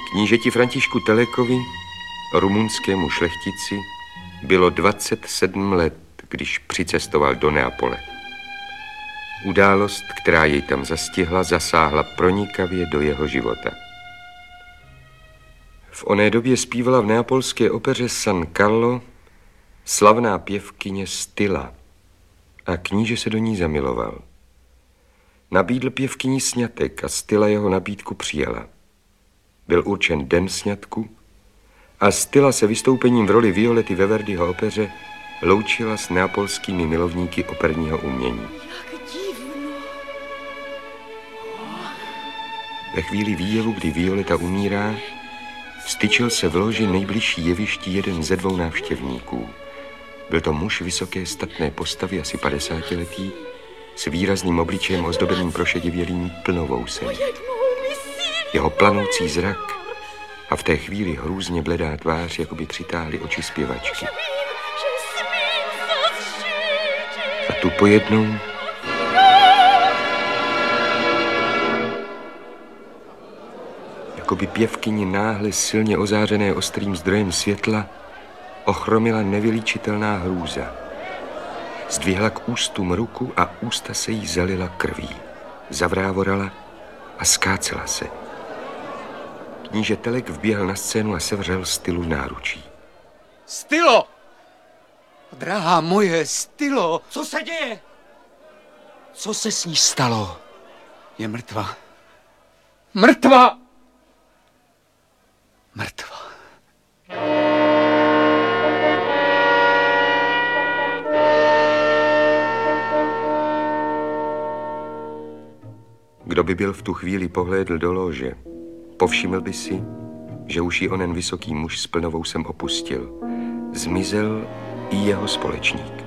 Knížeti Františku Telekovi, rumunskému šlechtici, bylo 27 let, když přicestoval do Neapole. Událost, která jej tam zastihla, zasáhla pronikavě do jeho života. V oné době zpívala v neapolské opeře San Carlo slavná pěvkyně Stilla a kníže se do ní zamiloval. Nabídl pěvkyni sňatek a Stilla jeho nabídku přijala. Byl určen den sňatku a Stilla se vystoupením v roli Violety ve Verdiho opeře loučila s neapolskými milovníky operního umění. Ve chvíli výjevu, kdy Violeta umírá, styčil se v loži nejbližší jevišti jeden ze dvou návštěvníků. Byl to muž vysoké statné postavy, asi 50letý, s výrazným obličejem ozdobeným prošedivělým plnovousem. Jeho planoucí zrak a v té chvíli hrůzně bledá tvář, jako by přitáhly oči zpěvačky. A tu pojednou jako by pěvkyni náhle silně ozářené ostrým zdrojem světla ochromila nevylíčitelná hrůza. Zdvihla k ústům ruku a ústa se jí zalila krví. Zavrávorala a skácela se. Kníže Telek vběhl na scénu a sevřel Stylu v náručí. Stylo! Drahá moje, Stylo! Co se děje? Co se s ní stalo? Je mrtvá. Mrtvá! Mrtvá. Kdo by byl v tu chvíli pohlédl do lože, povšiml by si, že už ji onen vysoký muž s plnovousem opustil. Zmizel i jeho společník.